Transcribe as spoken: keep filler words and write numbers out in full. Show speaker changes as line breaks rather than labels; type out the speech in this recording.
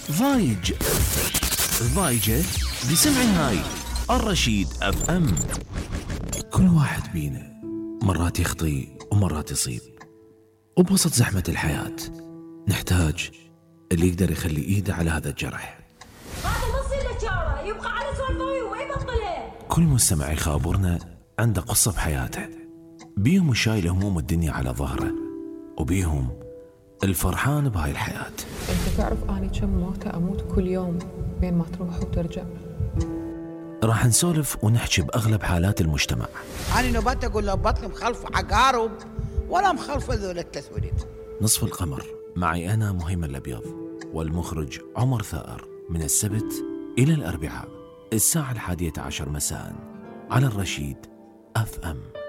ضايج ضايجة بسمع هاي الرشيد اف ام. كل واحد بينا مرات يخطي ومرات يصيب، وبوسط زحمة الحياة نحتاج اللي يقدر يخلي ايده على هذا الجرح.
هذا نص الاشاره يبقى على سوالفه وين بطلها.
كل مستمع يخابرنا عنده قصة بحياته، بيهم شايل هموم الدنيا على ظهره، وبيهم الفرحان بهاي الحياة.
انت تعرف اني كم موتة اموت كل يوم بين ما تروح وترجع.
راح نسولف ونحكي بأغلب حالات المجتمع.
أنا نبات أقول له بطني مخلفة عقارب ولا مخلفة ذول التسويد.
نصف القمر معي أنا مهيمن الأبيض والمخرج عمر ثائر، من السبت إلى الأربعاء الساعة الحادية عشر مساء على الرشيد اف ام.